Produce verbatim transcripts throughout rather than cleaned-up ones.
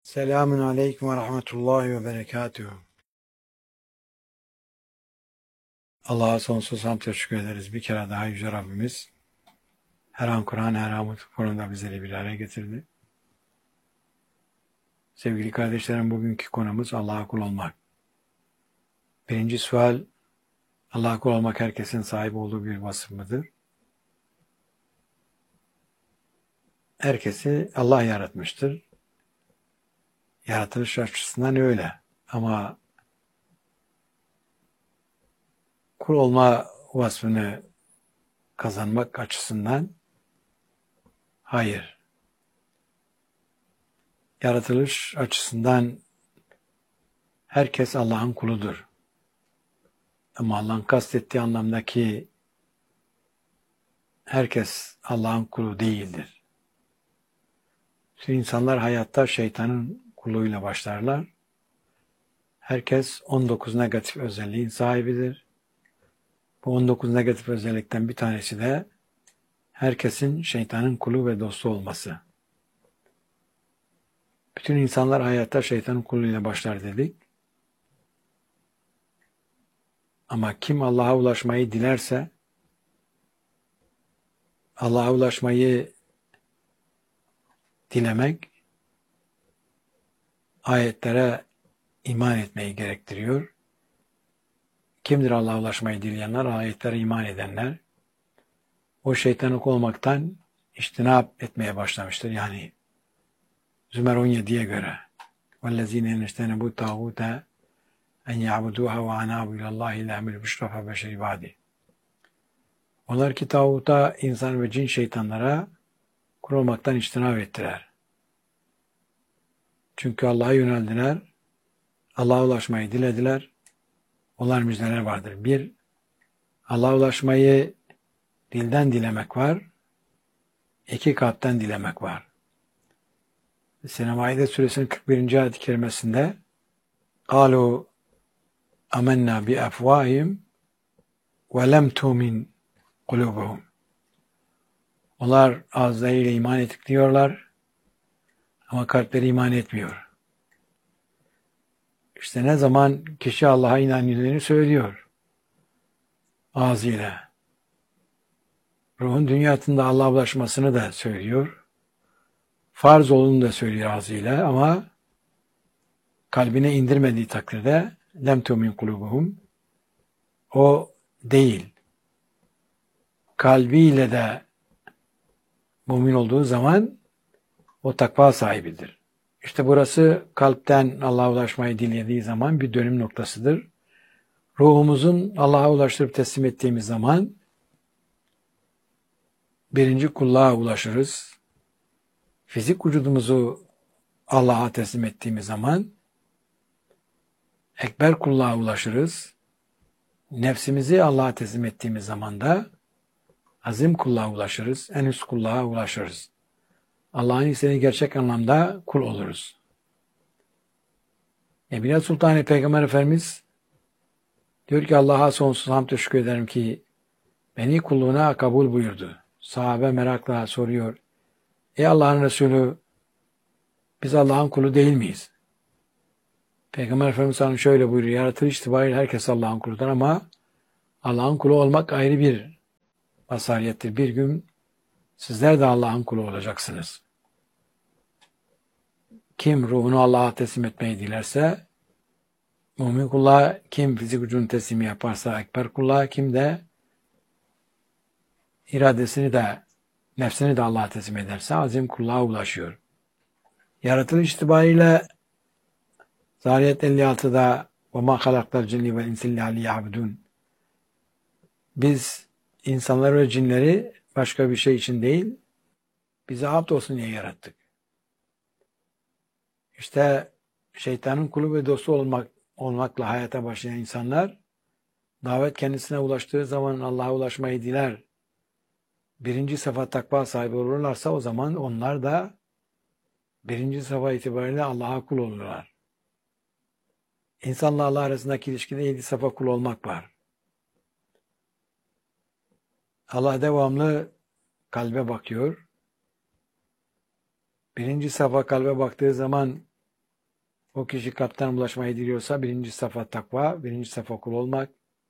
Selamun aleyküm ve rahmetullahi ve berekatuhu. Allah'a sonsuz hamd teşekkür ederiz. Bir kere daha Yüce Rabbimiz her an Kur'an, her an Kur'an'da bizleri bir araya getirdi. Sevgili kardeşlerim, bugünkü konumuz Allah'a kul olmak. Birinci sual, Allah'a kul olmak herkesin sahip olduğu bir vasıf mıdır? Herkesi Allah yaratmıştır. Yaratılış açısından öyle. Ama kul olma vasfını kazanmak açısından hayır. Yaratılış açısından herkes Allah'ın kuludur. Ama Allah'ın kastettiği anlamdaki herkes Allah'ın kulu değildir. Şimdi insanlar hayatta şeytanın kulluğuyla başlarlar. Herkes on dokuz negatif özelliğin sahibidir. Bu on dokuz negatif özellikten bir tanesi de herkesin şeytanın kulu ve dostu olması. Bütün insanlar hayatta şeytanın kulluğuyla başlar dedik. Ama kim Allah'a ulaşmayı dilerse, Allah'a ulaşmayı dilemek, ayetlere iman etmeyi gerektiriyor. Kimdir Allah'a ulaşmayı dileyenler? Ayetlere iman edenler. O şeytanı olmaktan iştinap etmeye başlamıştır. Yani Zümer on yediye göre وَالَّذ۪ينَ اِنَّشْتَنَبُوا الطَّاغُوتَ اَنْ يَعْبُدُوهَا وَاَنَابُوا اِلَى اللّٰهِ اِلَّا اَمِرْ بُشْرَفَ بَشَرِ بَعْدِ. Onlar ki tağuta, insan ve cin şeytanlara kul olmaktan iştinap ettiler. Çünkü Allah'a yöneldiler, Allah'a ulaşmayı dilediler. Onlar müjdeler vardır. Bir, Allah'a ulaşmayı dilden dilemek var. İki, kalpten dilemek var. Maide suresinin kırk birinci ayet-i kerimesinde قَالُوا اَمَنَّا بِأَفْوَاهِمْ وَلَمْ تُؤْمِنْ قُلُوبُهُمْ. Onlar ağızlarıyla iman ettik diyorlar ama kalpleri iman etmiyor. İşte ne zaman kişi Allah'a inandığını söylüyor ağzıyla, ruhun dünyasında Allah'a ulaşmasını da söylüyor, farz olduğunu da söylüyor ağzıyla ama kalbine indirmediği takdirde lem tu'min kulubuhum, o değil. Kalbiyle de mümin olduğu zaman o takva sahibidir. İşte burası kalpten Allah'a ulaşmayı dilediği zaman bir dönüm noktasıdır. Ruhumuzun Allah'a ulaştırıp teslim ettiğimiz zaman birinci kulluğa ulaşırız. Fizik vücudumuzu Allah'a teslim ettiğimiz zaman ekber kulluğa ulaşırız. Nefsimizi Allah'a teslim ettiğimiz zaman da azim kulluğa ulaşırız. En üst kulluğa ulaşırız. Allah'ın istediği gerçek anlamda kul oluruz. Nebine Sultan Peygamber Efendimiz diyor ki Allah'a sonsuz hamd teşekkür ederim ki beni kulluğuna kabul buyurdu. Sahabe merakla soruyor. Ey Allah'ın Resulü, biz Allah'ın kulu değil miyiz? Peygamber Efendimiz şöyle buyuruyor. Yaratılış itibariyle herkes Allah'ın kuludur ama Allah'ın kulu olmak ayrı bir vasariyettir. Bir gün sizler de Allah'ın kulu olacaksınız. Kim ruhunu Allah'a teslim etmeyi dilerse, mümin kulluğa, kim fizik vücudunu teslimi yaparsa ekber kulluğa, kim de iradesini de nefsini de Allah'a teslim ederse azim kulluğa ulaşıyor. Yaratılış itibariyle Zariyat elli altıda وَمَا خَلَقْتَ الْجِنِّ وَالْاِنْسِ اللّٰهِ لِيَعْبُدُونَ. Biz insanları ve cinleri başka bir şey için değil, bize abd olsun diye yarattık. İşte şeytanın kulu ve dostu olmak, olmakla hayata başlayan insanlar, davet kendisine ulaştığı zaman Allah'a ulaşmayı diler. Birinci safa takva sahibi olurlarsa o zaman onlar da birinci safa itibariyle Allah'a kul olurlar. İnsanla Allah arasındaki ilişkide yedi safa kul olmak var. Allah devamlı kalbe bakıyor. Birinci safa kalbe baktığı zaman O kişi kalpten ulaşmayı diliyorsa birinci safa takva, birinci safa kul olmak.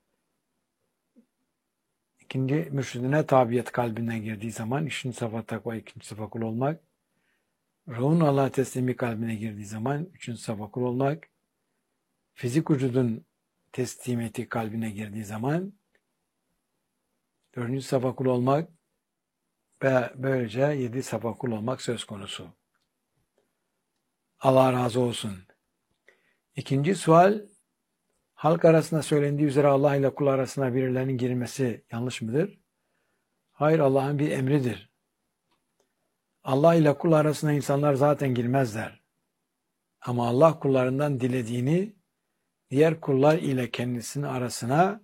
İkinci mürşidine tabiyet kalbine girdiği zaman üçüncü safa takva, ikinci safa kul olmak. Ruhun Allah'a teslimi kalbine girdiği zaman üçüncü safa kul olmak. Fizik vücudun teslimiyeti kalbine girdiği zaman dördüncü safa kul olmak ve böylece yedi safa kul olmak söz konusu. Allah razı olsun. İkinci sual, halk arasında söylendiği üzere Allah ile kul arasına birilerinin girmesi yanlış mıdır? Hayır, Allah'ın bir emridir. Allah ile kul arasına insanlar zaten girmezler. Ama Allah kullarından dilediğini diğer kullar ile kendisinin arasına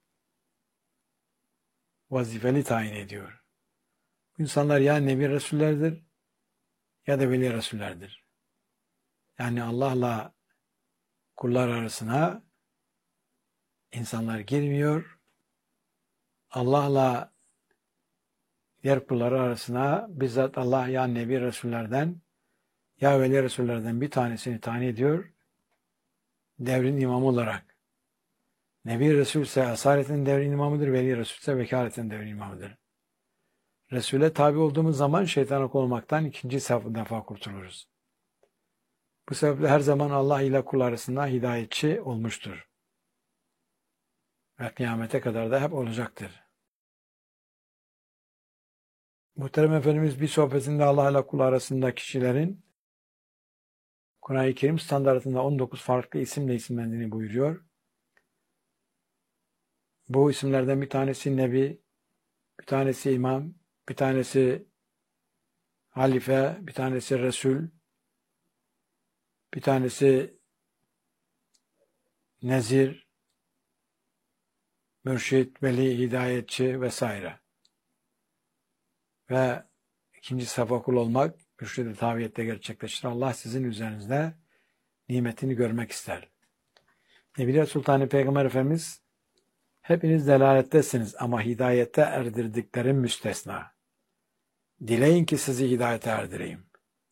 vazifeli tayin ediyor. İnsanlar ya Nebi Resullerdir ya da Veli Resullerdir. Yani Allah'la kullar arasına insanlar girmiyor. Allah'la diğer kulları arasına bizzat Allah ya Nebi Resullerden ya Veli Resullerden bir tanesini tayin ediyor. Devrin imamı olarak. Nebi Resul ise asaretin devrin imamıdır. Veli Resul ise vekaletin devrin imamıdır. Resul'e tabi olduğumuz zaman şeytan olmaktan ikinci defa kurtuluruz. Bu sebeple her zaman Allah ile kul arasında hidayetçi olmuştur. Ve kıyamete kadar da hep olacaktır. Muhterem Efendimiz bir sohbetinde Allah ile kul arasında kişilerin Kur'an-ı Kerim standartında on dokuz farklı isimle isimlendiğini buyuruyor. Bu isimlerden bir tanesi Nebi, bir tanesi İmam, bir tanesi Halife, bir tanesi Resul, bir tanesi Nezir, Mürşid, Veli, Hidayetçi vesaire. Ve ikinci safa kul olmak, mürşid-i tabiyette gerçekleşir. Allah sizin üzerinizde nimetini görmek ister. Nebiler Sultanı Peygamber Efendimiz, hepiniz delalettesiniz ama hidayete erdirdiklerim müstesna. Dileyin ki sizi hidayete erdireyim.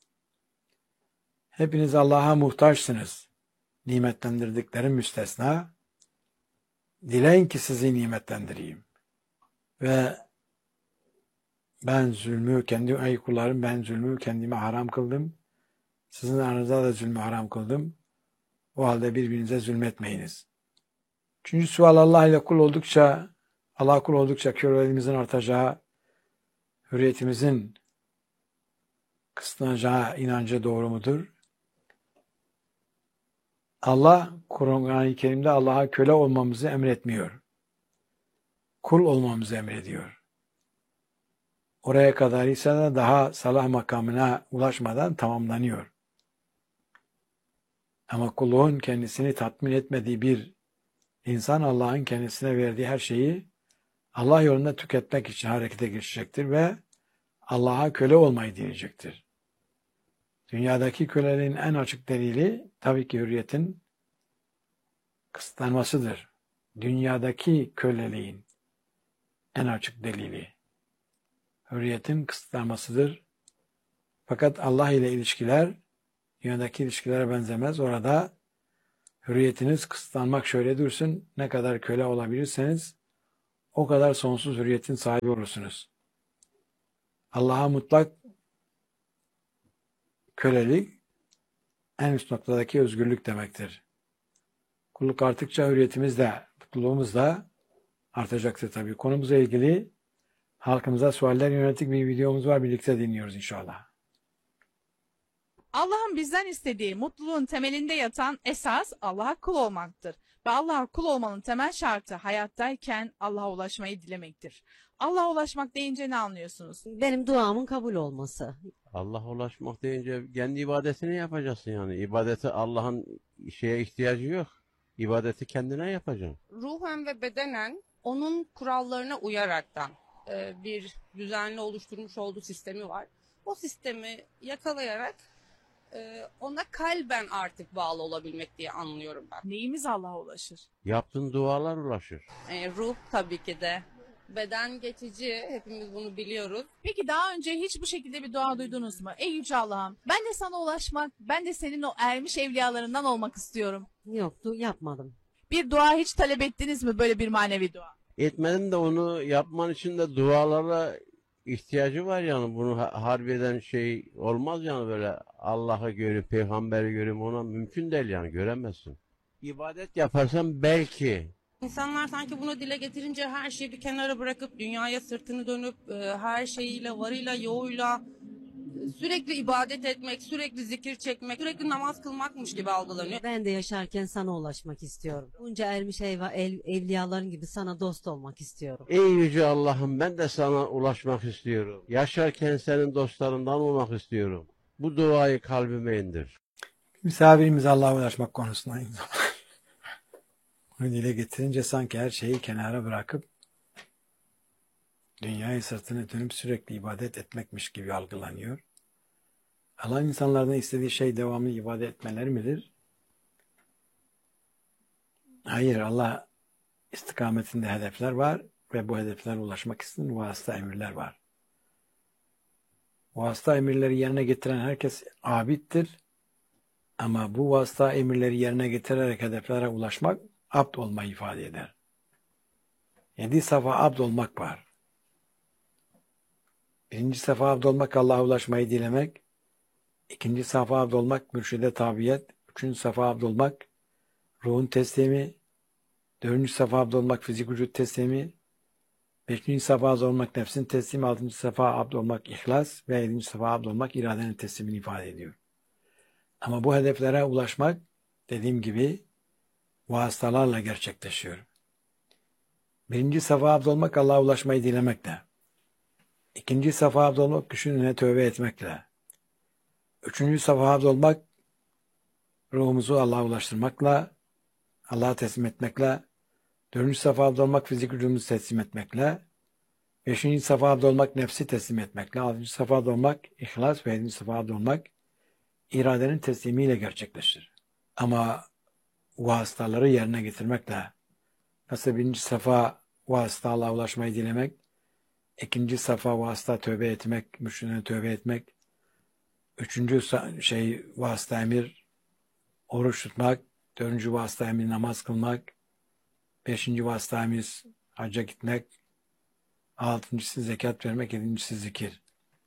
Hepiniz Allah'a muhtaçsınız. Nimetlendirdiklerim müstesna. Dileyin ki sizi nimetlendireyim. Ve ben zulmü, kendi ey kullarım, ben zulmü kendime haram kıldım. Sizin aranızda da zulmü haram kıldım. O halde birbirinize zulmetmeyiniz. Üçüncü sual, Allah ile kul oldukça, Allah kul oldukça kölelimizin artacağı, hürriyetimizin kısıtlanacağı inancı doğru mudur? Allah Kur'an-ı Kerim'de Allah'a köle olmamızı emretmiyor. Kul olmamızı emrediyor. Oraya kadar ise de daha salah makamına ulaşmadan tamamlanıyor. Ama kulluğun kendisini tatmin etmediği bir insan Allah'ın kendisine verdiği her şeyi Allah yolunda tüketmek için harekete geçecektir ve Allah'a köle olmayı dileyecektir. Dünyadaki köleliğin en açık delili tabii ki hürriyetin kısıtlanmasıdır. Dünyadaki köleliğin en açık delili hürriyetin kısıtlanmasıdır. Fakat Allah ile ilişkiler dünyadaki ilişkilere benzemez. Orada hürriyetiniz kısıtlanmak şöyle dursun, ne kadar köle olabilirseniz o kadar sonsuz hürriyetin sahibi olursunuz. Allah'a mutlak kölelik en üst noktadaki özgürlük demektir. Kulluk arttıkça hürriyetimiz de, mutluluğumuz da artacaktır tabii. Konumuzla ilgili halkımıza sualler yönelik bir videomuz var. Birlikte dinliyoruz inşallah. Allah'ın bizden istediği mutluluğun temelinde yatan esas Allah'a kul olmaktır. Ve Allah'a kul olmanın temel şartı hayattayken Allah'a ulaşmayı dilemektir. Allah'a ulaşmak deyince ne anlıyorsunuz? Benim duamın kabul olması. Allah'a ulaşmak deyince kendi ibadetini yapacaksın yani. İbadeti Allah'ın şeye ihtiyacı yok. İbadeti kendine yapacaksın. Ruhen ve bedenen onun kurallarına uyaraktan e, bir düzenli oluşturmuş olduğu sistemi var. O sistemi yakalayarak e, ona kalben artık bağlı olabilmek diye anlıyorum ben. Neyimiz Allah'a ulaşır? Yaptığın dualar ulaşır. E, ruh tabii ki de Beden geçici, hepimiz bunu biliyoruz. Peki daha önce hiç bu şekilde bir dua duydunuz mu? Ey Yüce Allah'ım, ben de sana ulaşmak, ben de senin o ermiş evliyalarından olmak istiyorum. Yok, du- yapmadım. Bir dua hiç talep ettiniz mi, böyle bir manevi dua? Etmedim de onu yapman için de dualara ihtiyacı var yani. Bunu ha- harbiden şey olmaz yani, böyle Allah'ı görüp peygamberi görüp ona mümkün değil yani, göremezsin. İbadet yaparsan belki. İnsanlar sanki bunu dile getirince her şeyi bir kenara bırakıp dünyaya sırtını dönüp e, her şeyiyle, varıyla, yoğuyla e, sürekli ibadet etmek, sürekli zikir çekmek, sürekli namaz kılmakmış gibi algılanıyor. Ben de yaşarken sana ulaşmak istiyorum. Bunca ermiş eyva, ev, evliyaların gibi sana dost olmak istiyorum. Ey Yüce Allah'ım, ben de sana ulaşmak istiyorum. Yaşarken senin dostlarından olmak istiyorum. Bu duayı kalbime indir. Misafirimiz Allah'a ulaşmak konusunda bunu dile getirince sanki her şeyi kenara bırakıp dünyaya sırtını dönüp sürekli ibadet etmekmiş gibi algılanıyor. Allah insanlardan istediği şey devamlı ibadet etmeleri midir? Hayır, Allah istikametinde hedefler var ve bu hedeflere ulaşmak için vasıta emirler var. Vasıta emirleri yerine getiren herkes abiddir. Ama bu vasıta emirleri yerine getirerek hedeflere ulaşmak abd olmayı ifade eder. Yedi safa abd olmak var. Birinci safa abd olmak Allah'a ulaşmayı dilemek. İkinci safa abd olmak mürşide tabiyet. Üçüncü safa abd olmak ruhun teslimi. Dördüncü safa abd olmak fizik vücut teslimi. Beşinci safa abd olmak nefsin teslimi. Altıncı safa abd olmak ihlas. Ve yedinci safa abd olmak iradenin teslimini ifade ediyor. Ama bu hedeflere ulaşmak dediğim gibi vasıtalarla gerçekleşiyor. Birinci safa abd olmak Allah'a ulaşmayı dilemekle. İkinci safa abd olmak güçün önüne tövbe etmekle. Üçüncü safa abd olmak ruhumuzu Allah'a ulaştırmakla, Allah'a teslim etmekle. Dördüncü safa abd olmak fizik vücudumuzu teslim etmekle. Beşinci safa abd olmak nefsi teslim etmekle. Altıncı safa abd olmak ihlas ve yedinci safa abd olmak iradenin teslimiyle gerçekleşir. Ama vasıtaları yerine getirmekle, nasıl birinci safa vasıta Allah'a ulaşmayı dilemek, ikinci safa vasıta tövbe etmek, müşrine tövbe etmek, üçüncü şey vasıta emir oruç tutmak, dördüncü vasıta emir namaz kılmak, beşinci vasıta emir hacca gitmek, altıncısı zekat vermek, yedincisi zikir.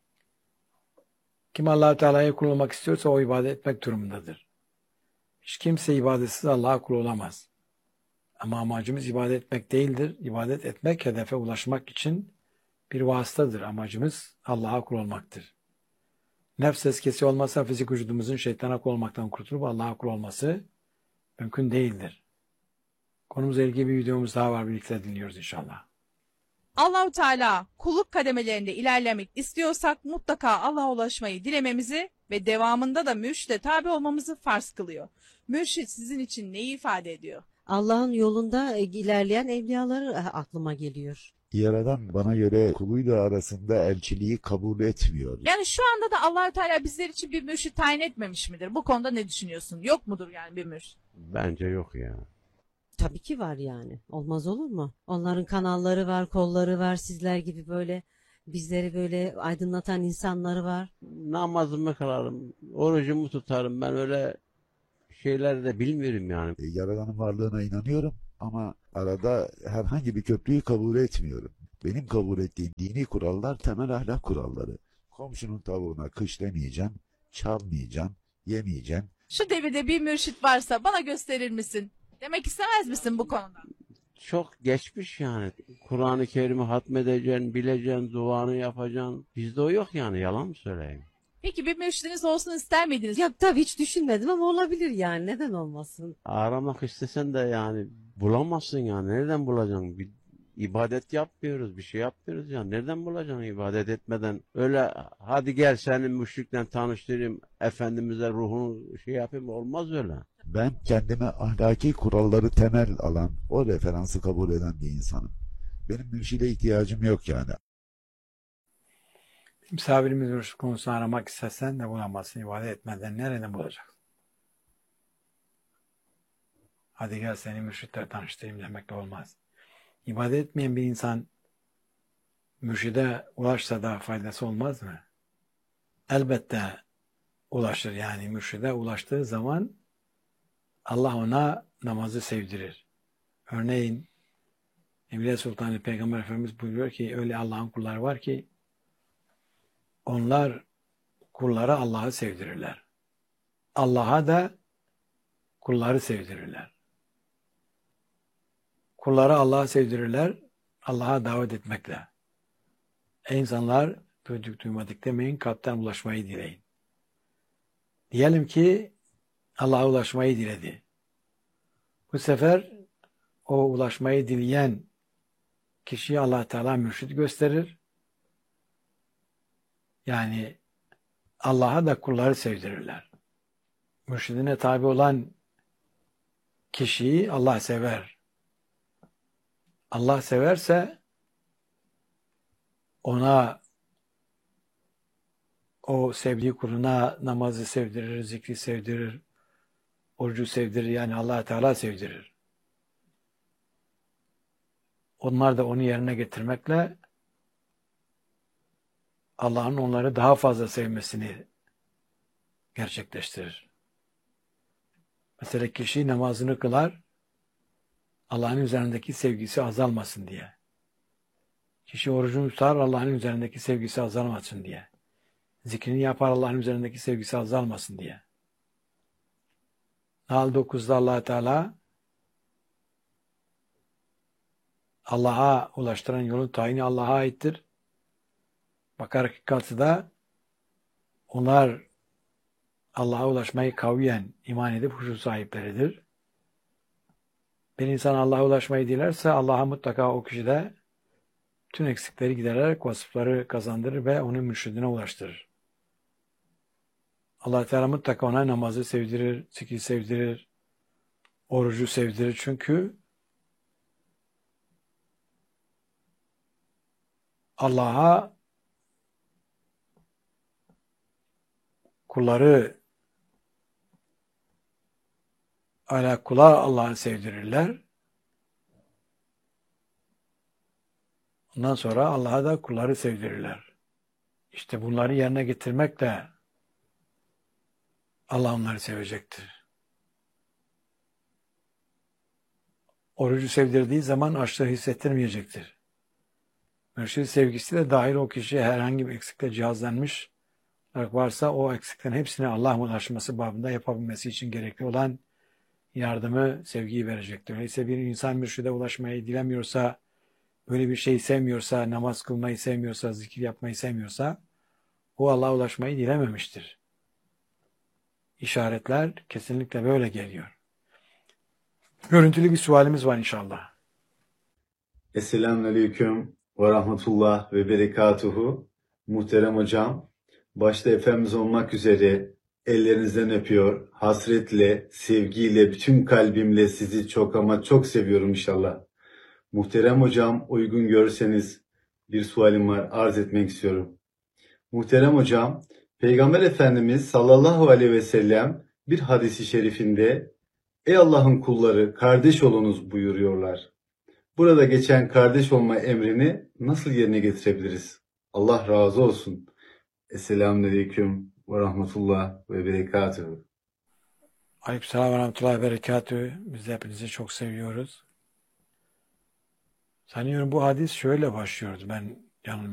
Kim Allah-u Teala'ya kul olmak istiyorsa o ibadet etmek durumundadır. Hiç kimse ibadetsiz Allah'a kul olamaz. Ama amacımız ibadet etmek değildir. İbadet etmek hedefe ulaşmak için bir vasıtadır. Amacımız Allah'a kul olmaktır. Nefs eskisi olmazsa fizik vücudumuzun şeytana kul olmaktan kurtulup Allah'a kul olması mümkün değildir. Konumuzla ilgili bir videomuz daha var. Birlikte dinliyoruz inşallah. Allahu Teala kulluk kademelerinde ilerlemek istiyorsak mutlaka Allah'a ulaşmayı dilememizi ve devamında da mürşide tabi olmamızı farz kılıyor. Mürşit sizin için neyi ifade ediyor? Allah'ın yolunda ilerleyen evliyaları aklıma geliyor. Yaradan bana göre kuluyla arasında elçiliği kabul etmiyor. Yani şu anda da Allahu Teala bizler için bir mürşit tayin etmemiş midir? Bu konuda ne düşünüyorsun? Yok mudur yani bir mürşit? Bence yok ya. Tabii ki var yani. Olmaz olur mu? Onların kanalları var, kolları var, sizler gibi böyle bizleri böyle aydınlatan insanları var. Namazımı kılarım, orucumu tutarım. Ben öyle şeyler de bilmiyorum yani. E, Yaradanın varlığına inanıyorum ama arada herhangi bir köprüyü kabul etmiyorum. Benim kabul ettiğim dini kurallar temel ahlak kuralları. Komşunun tavuğuna kış demeyeceksin, çalmayacaksın, yemeyeceksin. Şu devirde bir mürşit varsa bana gösterir misin? Demek istemez misin bu konuda? Çok geçmiş yani. Kur'an-ı Kerim'i hatmedeceksin, bileceksin, duanı yapacaksın. Bizde o yok yani, yalan mı söyleyeyim? Peki bir mürşidiniz olsun ister miydiniz? Ya tabii hiç düşünmedim ama olabilir yani. Neden olmasın? Aramak istesen de yani bulamazsın yani. Nereden bulacaksın? Bir ibadet yapmıyoruz, bir şey yapmıyoruz yani. Nereden bulacaksın ibadet etmeden? Öyle hadi gel seni müşrikle tanıştırayım, Efendimiz'e ruhunu şey yapayım, olmaz öyle. Ben kendime ahlaki kuralları temel alan, o referansı kabul eden bir insanım. Benim mürşide ihtiyacım yok yani. Misafirimiz mürşit konusunu aramak istesen de bulamazsın. İbadet etmeden nereden bulacaksın? Hadi gel seni mürşitle tanıştırayım demekle olmaz. İbadet etmeyen bir insan mürşide ulaşsa da faydası olmaz mı? Elbette ulaşır. Yani mürşide ulaştığı zaman Allah ona namazı sevdirir. Örneğin Evliya Sultanı Peygamber Efendimiz buyuruyor ki öyle Allah'ın kulları var ki onlar kullara Allah'ı sevdirirler. Allah'a da kulları sevdirirler. Kulları Allah'ı sevdirirler, Allah'a davet etmekle. Ey insanlar, duyduk duymadık demeyin, kalpten ulaşmayı dileyin. Diyelim ki Allah'a ulaşmayı diledi. Bu sefer o ulaşmayı dileyen kişiye Allah Teala mürşid gösterir. Yani Allah'a da kulları sevdirirler. Mürşidine tabi olan kişiyi Allah sever. Allah severse ona, o sevdiği kuluna namazı sevdirir, zikri sevdirir, orucu sevdirir. Yani Allah Teala sevdirir. Onlar da onu yerine getirmekle Allah'ın onları daha fazla sevmesini gerçekleştirir. Mesela kişi namazını kılar, Allah'ın üzerindeki sevgisi azalmasın diye. Kişi orucunu tutar, Allah'ın üzerindeki sevgisi azalmasın diye. Zikrini yapar, Allah'ın üzerindeki sevgisi azalmasın diye. Nahl dokuzda Allah Teala Allah'a ulaştıran yolun tayini Allah'a aittir. Bakara kırk altıda onlar Allah'a ulaşmayı kaviyen iman edip huşu sahipleridir. Bir insan Allah'a ulaşmayı dilerse Allah'a mutlaka o kişide tüm eksikleri gidererek vasıfları kazandırır ve onu mürşidine ulaştırır. Allah Teala mutlaka ona namazı sevdirir, zikri sevdirir, orucu sevdirir. Çünkü Allah'a kulları ala kula Allah'ı sevdirirler. Ondan sonra Allah'a da kulları sevdirirler. İşte bunları yerine getirmekle Allah onları sevecektir. Orucu sevdirdiği zaman açlığı hissettirmeyecektir. Mürşid sevgisi de dahil o kişi herhangi bir eksikle cihazlanmış varsa o eksiklerin hepsine Allah'a ulaşması babında yapabilmesi için gerekli olan yardımı, sevgiyi verecektir. Öyleyse bir insan mürşide ulaşmayı dilemiyorsa, böyle bir şeyi sevmiyorsa, namaz kılmayı sevmiyorsa, zikir yapmayı sevmiyorsa, o Allah'a ulaşmayı dilememiştir. İşaretler kesinlikle böyle geliyor. Görüntülü bir sualimiz var inşallah. Esselamualeyküm ve rahmetullah ve berekatuhu. Muhterem hocam, başta Efendimiz olmak üzere ellerinizden öpüyor, hasretle, sevgiyle, bütün kalbimle sizi çok ama çok seviyorum inşallah. Muhterem hocam, uygun görürseniz bir sualim var, arz etmek istiyorum. Muhterem hocam, Peygamber Efendimiz sallallahu aleyhi ve sellem bir hadisi şerifinde "Ey Allah'ın kulları, kardeş olunuz" buyuruyorlar. Burada geçen kardeş olma emrini nasıl yerine getirebiliriz? Allah razı olsun. Esselamualeyküm ve rahmetullah ve berekatuhu. Aleykümselam ve rahmetullahi ve berekatühü. Biz de hepinizi çok seviyoruz. Sanıyorum bu hadis şöyle başlıyordu. Ben yanılmıyorsam.